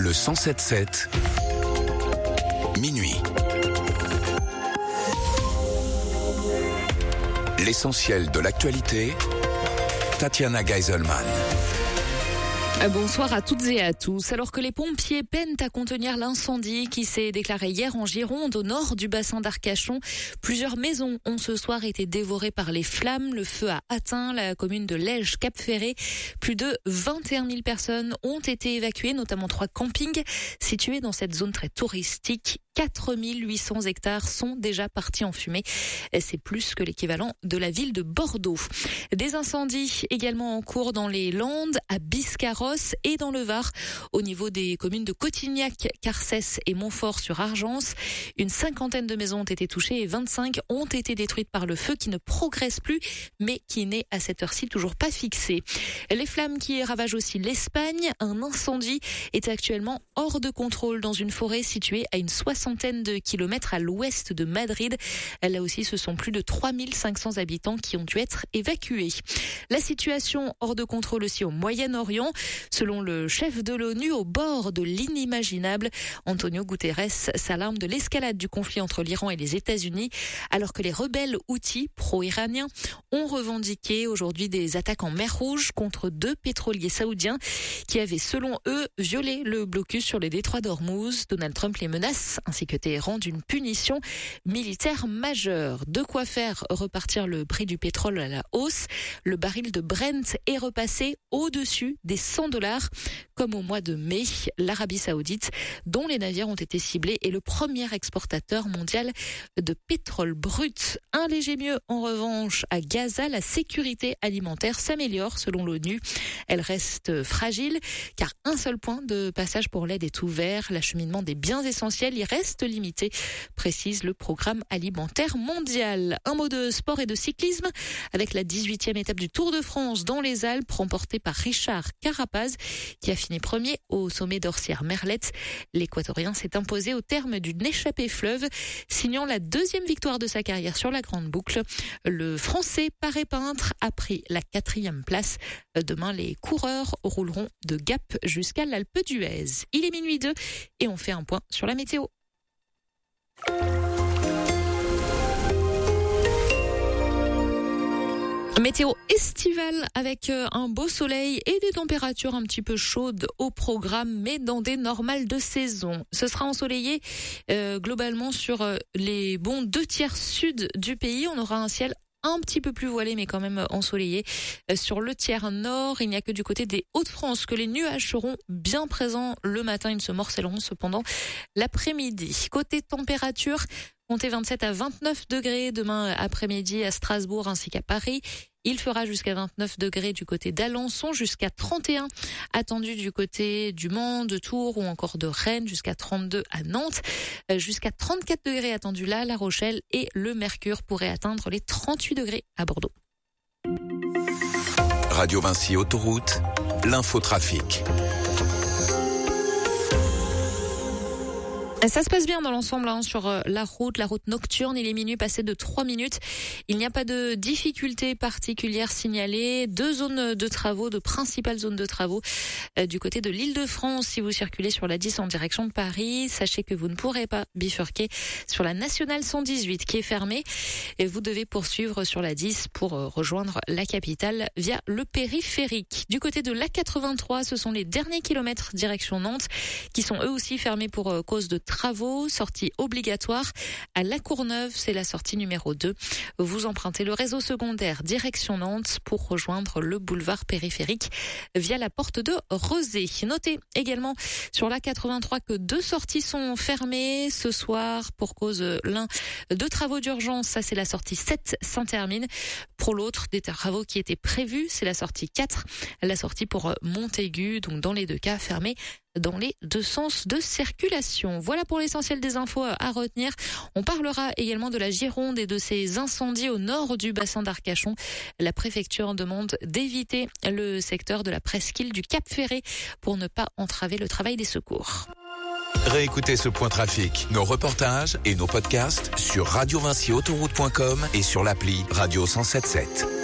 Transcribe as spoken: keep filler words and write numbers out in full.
Le cent sept sept, minuit. L'essentiel de l'actualité, Tatiana Geiselman. Bonsoir à toutes et à tous. Alors que les pompiers peinent à contenir l'incendie qui s'est déclaré hier en Gironde, au nord du bassin d'Arcachon, plusieurs maisons ont ce soir été dévorées par les flammes. Le feu a atteint la commune de Lège-Cap-Ferré. Plus de vingt et un mille personnes ont été évacuées, notamment trois campings situés dans cette zone très touristique. quatre mille huit cents hectares sont déjà partis en fumée. C'est plus que l'équivalent de la ville de Bordeaux. Des incendies également en cours dans les Landes, à Biscarrosse et dans le Var, au niveau des communes de Cotignac, Carcès et Montfort-sur-Argence. Une cinquantaine de maisons ont été touchées et vingt-cinq ont été détruites par le feu qui ne progresse plus, mais qui n'est à cette heure-ci toujours pas fixé. Les flammes qui ravagent aussi l'Espagne. Un incendie est actuellement hors de contrôle dans une forêt située à une soixantaine de kilomètres à l'ouest de Madrid. Là aussi, ce sont plus de trois mille cinq cents habitants qui ont dû être évacués. La situation hors de contrôle aussi au Moyen-Orient. Selon le chef de l'ONU, au bord de l'inimaginable, Antonio Guterres s'alarme de l'escalade du conflit entre l'Iran et les États-Unis, alors que les rebelles houthis pro-iraniens ont revendiqué aujourd'hui des attaques en mer Rouge contre deux pétroliers saoudiens qui avaient, selon eux, violé le blocus sur les détroits d'Ormuz. Donald Trump les menace, ainsi que Téhéran, d'une punition militaire majeure. De quoi faire repartir le prix du pétrole à la hausse. Le baril de Brent est repassé au-dessus des cent dollars, comme au mois de mai. L'Arabie Saoudite, dont les navires ont été ciblés, est le premier exportateur mondial de pétrole brut. Un léger mieux, en revanche, à Gaza. La sécurité alimentaire s'améliore, selon l'ONU. Elle reste fragile, car un seul point de passage pour l'aide est ouvert. L'acheminement des biens essentiels y reste limité, précise le programme alimentaire mondial. Un mot de sport et de cyclisme, avec la dix-huitième étape du Tour de France dans les Alpes, remportée par Richard Carapaz, qui a fini premier au sommet d'Orsières-Merlette. L'Équatorien s'est imposé au terme d'une échappée fleuve, signant la deuxième victoire de sa carrière sur la grande boucle. Le Français Paré Peintre a pris la quatrième place. Demain, les coureurs rouleront de Gap jusqu'à l'Alpe d'Huez. Il est minuit deux et on fait un point sur la météo. Météo estivale avec un beau soleil et des températures un petit peu chaudes au programme, mais dans des normales de saison. Ce sera ensoleillé euh, globalement sur les bons deux tiers sud du pays. On aura un ciel un petit peu plus voilé, mais quand même ensoleillé. Sur le tiers nord, il n'y a que du côté des Hauts-de-France que les nuages seront bien présents le matin. Ils se morcelleront cependant l'après-midi. Côté température, comptez vingt-sept à vingt-neuf degrés demain après-midi à Strasbourg ainsi qu'à Paris. Il fera jusqu'à vingt-neuf degrés du côté d'Alençon, jusqu'à trente et un attendu du côté du Mans, de Tours ou encore de Rennes, jusqu'à trente-deux à Nantes, jusqu'à trente-quatre degrés attendu là, La Rochelle, et le mercure pourrait atteindre les trente-huit degrés à Bordeaux. Radio Vinci Autoroute, l'infotrafic. Ça se passe bien dans l'ensemble hein, sur la route, la route nocturne. Il est minuit passé de trois minutes. Il n'y a pas de difficultés particulières signalées. Deux zones de travaux, de principales zones de travaux euh, du côté de l'Île-de-France. Si vous circulez sur la dix en direction de Paris, sachez que vous ne pourrez pas bifurquer sur la nationale cent dix-huit qui est fermée. Et vous devez poursuivre sur la dix pour euh, rejoindre la capitale via le périphérique. Du côté de l'A quatre-vingt-trois, ce sont les derniers kilomètres direction Nantes qui sont eux aussi fermés pour euh, cause de travaux, sortie obligatoire à La Courneuve, c'est la sortie numéro deux. Vous empruntez le réseau secondaire direction Nantes pour rejoindre le boulevard périphérique via la porte de Rezé. Notez également sur l'A quatre-vingt-trois que deux sorties sont fermées ce soir pour cause l'un de travaux d'urgence, ça c'est la sortie sept Saint-Hermine. Pour l'autre, des travaux qui étaient prévus, c'est la sortie quatre, la sortie pour Montaigu, donc dans les deux cas fermée dans les deux sens de circulation. Voilà pour l'essentiel des infos à retenir. On parlera également de la Gironde et de ces incendies au nord du bassin d'Arcachon. La préfecture demande d'éviter le secteur de la presqu'île du Cap-Ferré pour ne pas entraver le travail des secours. Réécoutez ce point trafic, nos reportages et nos podcasts sur radio vinci autoroute point com et sur l'appli Radio cent sept sept.